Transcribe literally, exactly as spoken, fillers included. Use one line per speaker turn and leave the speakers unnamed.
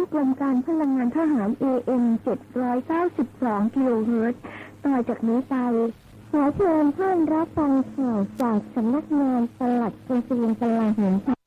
กรมการพลังงานทหาร เอ เอ็ม เจ็ดร้อยเก้าสิบสอง กิโลเฮิรตซ์ต่อจากนี้ไปขอเชิญท่านรับฟังข่าวจากสำนักงานปลัดกระทรวงกลาโหม